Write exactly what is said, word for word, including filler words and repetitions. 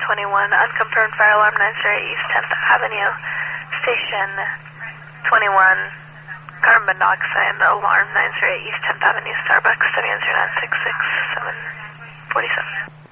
twenty-one, unconfirmed fire alarm nine zero eight East tenth Avenue, Station twenty-one, carbon monoxide alarm nine zero eight East tenth Avenue, Starbucks, seven zero nine six six seven four seven.